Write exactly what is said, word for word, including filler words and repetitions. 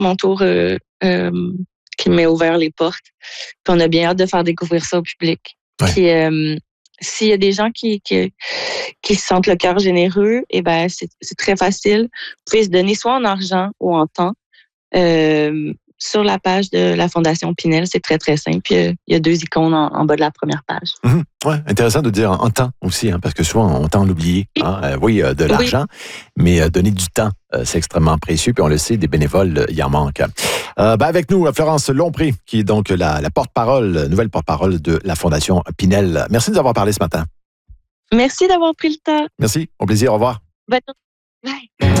mon tour euh, euh, qui m'a ouvert les portes. Puis on a bien hâte de faire découvrir ça au public. Ouais. Puis euh, s'il y a des gens qui, qui, qui se sentent le cœur généreux, eh ben c'est, c'est très facile. Vous pouvez se donner soit en argent ou en temps. Euh, sur la page de la Fondation Pinel, c'est très, très simple. Puis, euh, il y a deux icônes en, en bas de la première page. Mmh. Ouais, intéressant de dire en temps aussi, hein, parce que souvent on tend à l'oublier. Hein. Euh, oui, euh, de l'argent, oui. mais euh, donner du temps, euh, c'est extrêmement précieux. Puis on le sait, des bénévoles, euh, il y en manque. Euh, ben avec nous, Florence Lompré, qui est donc la, la porte-parole, nouvelle porte-parole de la Fondation Pinel. Merci de nous avoir parlé ce matin. Merci d'avoir pris le temps. Merci, au plaisir, au revoir. Bonne journée. Bye.